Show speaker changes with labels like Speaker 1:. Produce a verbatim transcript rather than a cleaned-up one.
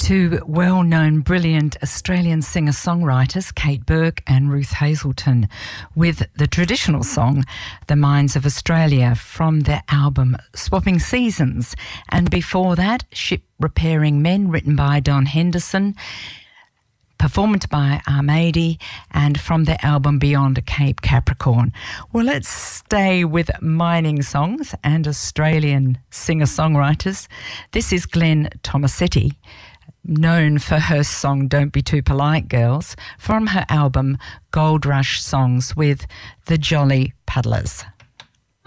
Speaker 1: Two well-known, brilliant Australian singer-songwriters, Kate Burke and Ruth Hazelton, with the traditional song, The Minds of Australia, from their album Swapping Seasons. And before that, Ship Repairing Men, written by Don Henderson, performed by Armady, and from their album Beyond Cape Capricorn. Well, let's stay with mining songs and Australian singer-songwriters. This is Glenn Tomasetti, known for her song Don't Be Too Polite Girls, from her album Gold Rush Songs with the Jolly Paddlers.